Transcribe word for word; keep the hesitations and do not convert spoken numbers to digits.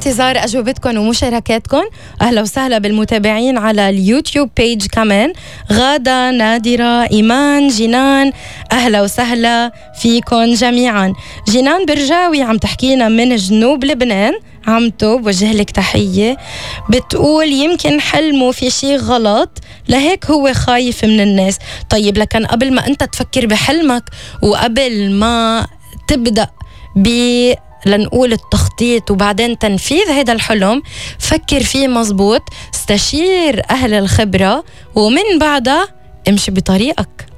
بانتظار أجوبتكم ومشاركاتكم. أهلا وسهلا بالمتابعين على اليوتيوب بيج كمان، غادة، نادرة، إيمان، جنان، أهلا وسهلا فيكم جميعا. جنان برجاوي عم تحكينا من جنوب لبنان، عمتو بوجه لك تحية، بتقول يمكن حلمه في شيء غلط لهيك هو خايف من الناس. طيب لكن قبل ما أنت تفكر بحلمك وقبل ما تبدأ ب لنقول التخطيط وبعدين تنفيذ هذا الحلم، فكر فيه مزبوط، استشير أهل الخبرة ومن بعدها امشي بطريقك.